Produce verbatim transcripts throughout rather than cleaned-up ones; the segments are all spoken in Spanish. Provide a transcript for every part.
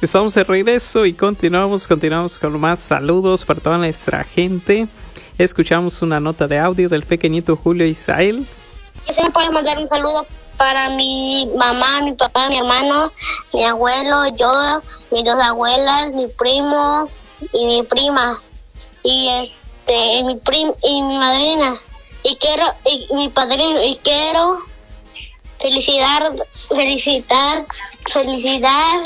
Estamos de regreso y continuamos, continuamos con más saludos para toda nuestra gente. Escuchamos una nota de audio del pequeñito Julio Isael. ¿Se me puede mandar un saludo para mi mamá, mi papá, mi hermano, mi abuelo, yo, mis dos abuelas, mi primo y mi prima y este mi prim y mi madrina y quiero y mi padrino y quiero felicitar felicitar felicitar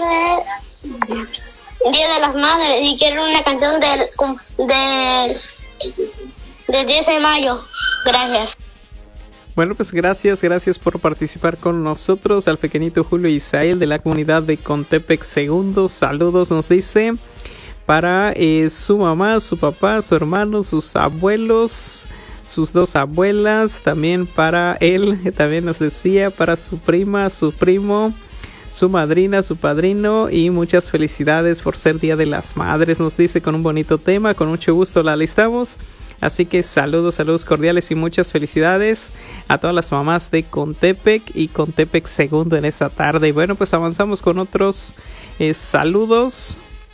Día de las Madres y quiero una canción del del del diez de mayo. Gracias. Bueno, pues gracias, gracias por participar con nosotros al pequeñito Julio Isael de la comunidad de Contepec Segundo. Saludos, nos dice, para eh, su mamá, su papá, su hermano, sus abuelos, sus dos abuelas, también para él, también nos decía, para su prima, su primo, su madrina, su padrino, y muchas felicidades por ser Día de las Madres, nos dice, con un bonito tema, con mucho gusto la listamos. Así que saludos, saludos cordiales y muchas felicidades a todas las mamás de Contepec y Contepec Segundo en esta tarde. Y bueno, pues avanzamos con otros eh, saludos.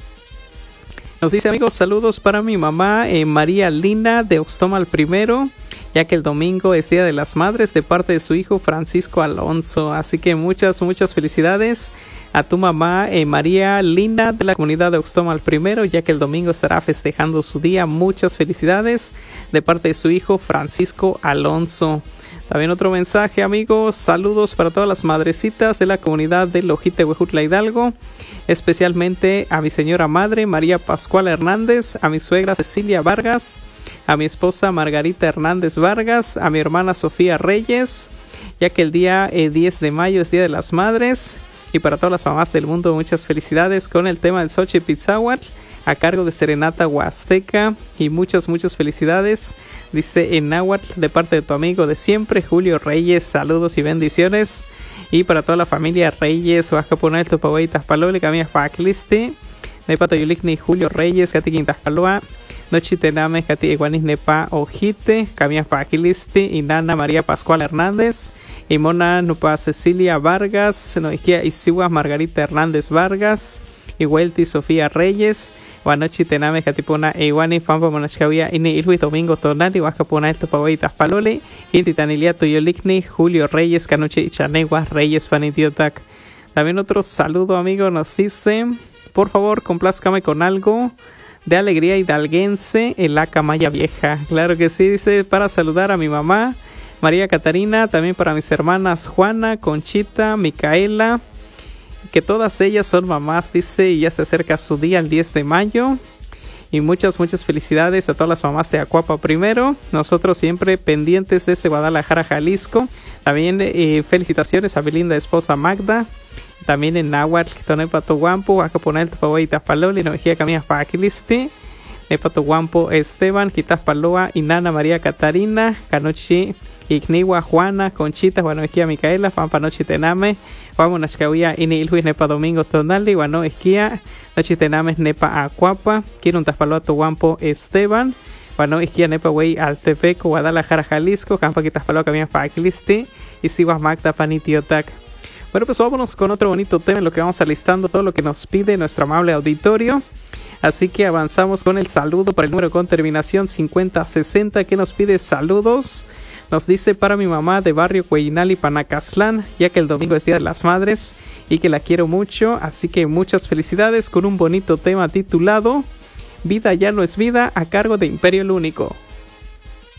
Nos dice, amigos, saludos para mi mamá eh, María Lina de Oxtomal Primero, ya que el domingo es Día de las Madres, de parte de su hijo Francisco Alonso. Así que muchas, muchas felicidades a tu mamá eh, María Lina de la comunidad de Oxtomal Primero, ya que el domingo estará festejando su día. Muchas felicidades de parte de su hijo Francisco Alonso. También otro mensaje, amigos, saludos para todas las madrecitas de la comunidad de Lojite, Huejutla, Hidalgo, especialmente a mi señora madre María Pascual Hernández, a mi suegra Cecilia Vargas, a mi esposa Margarita Hernández Vargas, a mi hermana Sofía Reyes, ya que el día eh, diez de mayo es Día de las Madres. Y para todas las mamás del mundo, muchas felicidades con el tema del Xochitl Pitzáhuatl a cargo de Serenata Huasteca. Y muchas, muchas felicidades, dice en náhuatl, de parte de tu amigo de siempre, Julio Reyes. Saludos y bendiciones. Y para toda la familia Reyes, Huascapunal, Topawaitas, Palole, Camillas Paclisti, Nepa Toyolicni, Julio Reyes, Gati Quintas Paloa, Nochitename, Gati Iguanis Nepa Ojite, Camillas Paclisti, y Nana María Pascual Hernández, y Mona Nupa Cecilia Vargas, Noikia Isiwa Margarita Hernández Vargas, y Huelti Sofía Reyes, Guanochi Tename Catipona Iguani Pampa Monachkawia Ini Ilhui Domingo Tonali Huascapona Esto Pawaitas Palole, Inti Tanilia Toyolicni, Julio Reyes, Canoche y Chanegua Reyes Panitiotac. También otro saludo, amigo, nos dice, por favor complázcame con algo de alegría hidalguense en la Camaya Vieja. Claro que sí, dice, para saludar a mi mamá María Catarina, también para mis hermanas Juana, Conchita, Micaela, que todas ellas son mamás, dice, y ya se acerca su día el diez de mayo. Y muchas, muchas felicidades a todas las mamás de Acuapa Primero. Nosotros siempre pendientes desde Guadalajara, Jalisco. También eh, felicitaciones a mi linda esposa Magda. También en náhuatl, Tonepato Guampo, Acaponel, Topawaitas Paloli, Novejía Camillas Paquilisti, Nepato Guampo Esteban, Quitas Paloa, y Nana María Catarina, Canochi, Igniwa Juana, Conchita, Guanoesquia Micaela, Pampanochi Tename, Guamo Nachkawia, Ini Ilhuis Nepa Domingo Tonali, Guano Esquia, Nochi Tenames Nepa Acuapa, Quiruntas Paloa Guampo Esteban, Guano Esquia Nepa Wey Altepeco, Guadalajara, Jalisco, Campa Quitas Paloa Camillas Paquilisti, y Siwas Magda Panitiotac. Bueno, pues vámonos con otro bonito tema en lo que vamos alistando todo lo que nos pide nuestro amable auditorio. Así que avanzamos con el saludo para el número con terminación cincuenta sesenta que nos pide saludos. Nos dice, para mi mamá de barrio Cueyinali, Panacazlán, ya que el domingo es Día de las Madres y que la quiero mucho. Así que muchas felicidades con un bonito tema titulado Vida ya no es vida, a cargo de Imperio el Único.